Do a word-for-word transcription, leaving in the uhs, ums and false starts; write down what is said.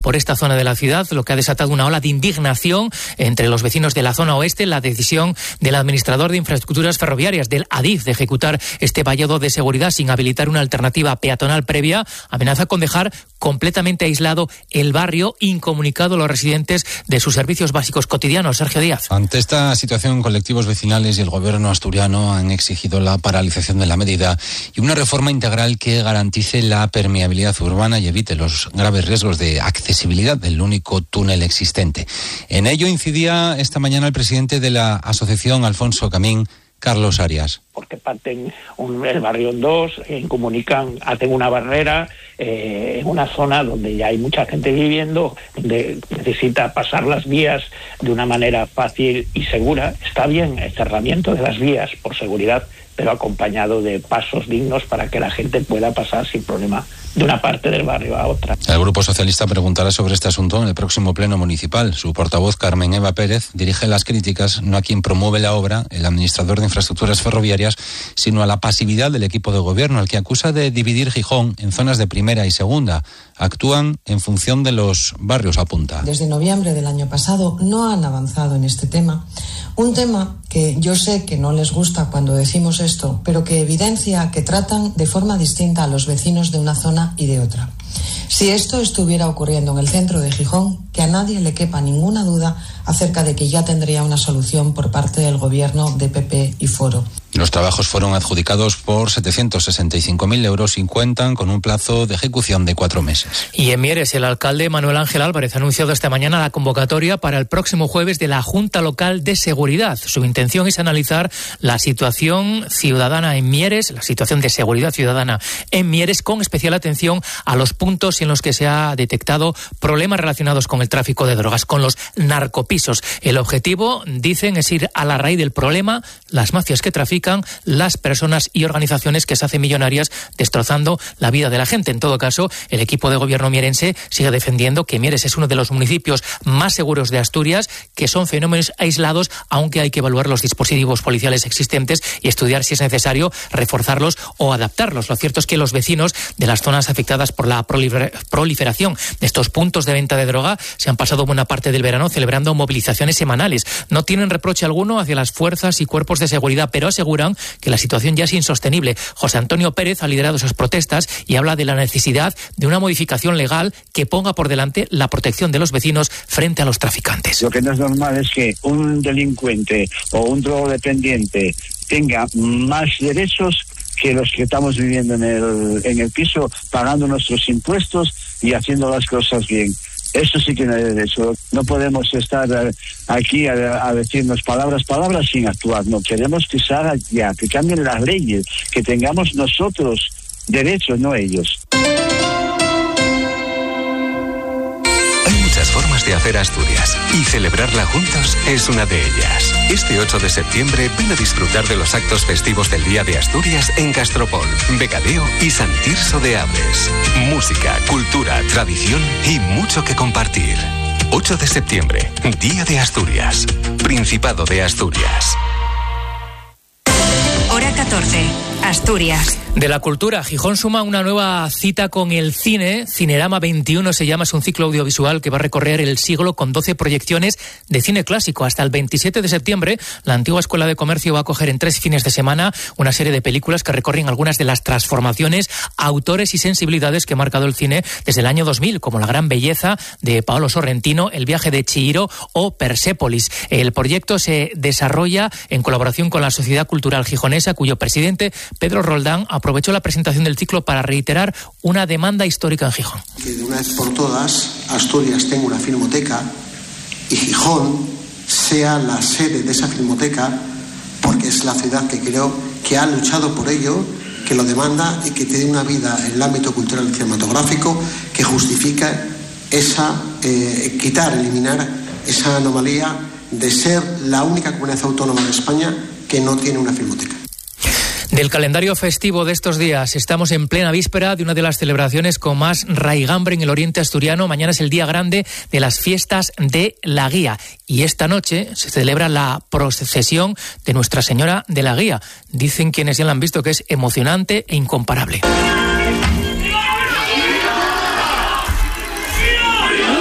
por esta zona de la ciudad, lo que ha desatado una ola de indignación entre los vecinos de la zona oeste. La decisión del administrador de infraestructuras ferroviarias, del Adif, de ejecutar este vallado de seguridad sin habilitar una alternativa peatonal previa, amenaza con dejar completamente aislado el barrio, incomunicado a los residentes de sus servicios básicos cotidianos. Sergio Díaz. Ante esta situación, colectivos vecinales y el gobierno asturiano han exigido la paralización de la medida y una reforma integral que garantice la permeabilidad urbana y evite los graves riesgos de accesibilidad del único túnel existente. En ello incidía esta mañana el presidente de la asociación Alfonso Camín, Carlos Arias. Porque parten un, el barrio en dos, eh, comunican, hacen una barrera eh, en una zona donde ya hay mucha gente viviendo, donde necesita pasar las vías de una manera fácil y segura. Está bien el cerramiento de las vías por seguridad, pero acompañado de pasos dignos para que la gente pueda pasar sin problema de una parte del barrio a otra. El Grupo Socialista preguntará sobre este asunto en el próximo pleno municipal. Su portavoz, Carmen Eva Pérez, dirige las críticas no a quien promueve la obra, el administrador de infraestructuras ferroviarias, sino a la pasividad del equipo de gobierno, al que acusa de dividir Gijón en zonas de primera y segunda. Actúan en función de los barrios, apunta. Desde noviembre del año pasado no han avanzado en este tema. Un tema que yo sé que no les gusta cuando decimos esto, pero que evidencia que tratan de forma distinta a los vecinos de una zona y de otra. Si esto estuviera ocurriendo en el centro de Gijón, que a nadie le quepa ninguna duda acerca de que ya tendría una solución por parte del gobierno de P P y Foro. Los trabajos fueron adjudicados por setecientos sesenta y cinco mil euros y cuentan con un plazo de ejecución de cuatro meses. Y en Mieres, el alcalde Manuel Ángel Álvarez ha anunciado esta mañana la convocatoria para el próximo jueves de la Junta Local de Seguridad. Su intención es analizar la situación ciudadana en Mieres, la situación de seguridad ciudadana en Mieres, con especial atención a los puntos en los que se ha detectado problemas relacionados con el tráfico de drogas, con los narcopisos. El objetivo, dicen, es ir a la raíz del problema, las mafias que trafican, las personas y organizaciones que se hacen millonarias destrozando la vida de la gente. En todo caso, el equipo de gobierno mierense sigue defendiendo que Mieres es uno de los municipios más seguros de Asturias, que son fenómenos aislados, aunque hay que evaluar los dispositivos policiales existentes y estudiar si es necesario reforzarlos o adaptarlos. Lo cierto es que los vecinos de las zonas afectadas por la prolifer- proliferación de estos puntos de venta de droga se han pasado buena parte del verano celebrando movilizaciones semanales. No tienen reproche alguno hacia las fuerzas y cuerpos de seguridad, pero aseguran que la situación ya es insostenible. José Antonio Pérez ha liderado esas protestas y habla de la necesidad de una modificación legal que ponga por delante la protección de los vecinos frente a los traficantes. Lo que no es normal es que un delincuente o un drogodependiente tenga más derechos que los que estamos viviendo en el, en el piso, pagando nuestros impuestos y haciendo las cosas bien. Eso sí que no hay derecho. No podemos estar aquí a, a decirnos palabras, palabras sin actuar. No, queremos que se haga ya, que cambien las leyes, que tengamos nosotros derechos, no ellos. Hay muchas formas de hacer Asturias y celebrarla juntos es una de ellas. Este ocho de septiembre ven a disfrutar de los actos festivos del Día de Asturias en Castropol, Vegadeo y Sant Tirso de Abres. Música, cultura, tradición y mucho que compartir. ocho de septiembre, Día de Asturias, Principado de Asturias. Hora catorce, Asturias. De la cultura, Gijón suma una nueva cita con el cine. Cinerama veintiuno se llama, es un ciclo audiovisual que va a recorrer el siglo con doce proyecciones de cine clásico. Hasta el veintisiete de septiembre, la antigua Escuela de Comercio va a acoger en tres fines de semana una serie de películas que recorren algunas de las transformaciones, autores y sensibilidades que ha marcado el cine desde el año dos mil, como La gran belleza de Paolo Sorrentino, El viaje de Chihiro o Persépolis. El proyecto se desarrolla en colaboración con la Sociedad Cultural Gijonesa, cuyo presidente, Pedro Roldán, aprovechó la presentación del ciclo para reiterar una demanda histórica en Gijón. Que de una vez por todas Asturias tenga una filmoteca y Gijón sea la sede de esa filmoteca, porque es la ciudad que creo que ha luchado por ello, que lo demanda y que tiene una vida en el ámbito cultural y cinematográfico que justifica esa, eh, quitar, eliminar esa anomalía de ser la única comunidad autónoma de España que no tiene una filmoteca. Del calendario festivo de estos días, estamos en plena víspera de una de las celebraciones con más raigambre en el oriente asturiano. Mañana es el día grande de las fiestas de la Guía y esta noche se celebra la procesión de Nuestra Señora de la Guía. Dicen quienes ya la han visto que es emocionante e incomparable.